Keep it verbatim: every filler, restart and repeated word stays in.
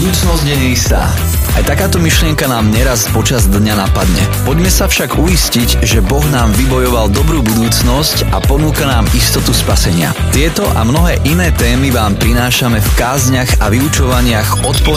Budúcnosť je neistá. Aj takáto myšlienka nám neraz počas dňa napadne. Poďme sa však uistiť, že Boh nám vybojoval dobrú budúcnosť a ponúka nám istotu spasenia. Tieto a mnohé iné témy vám prinášame v kázniach a vyučovaniach od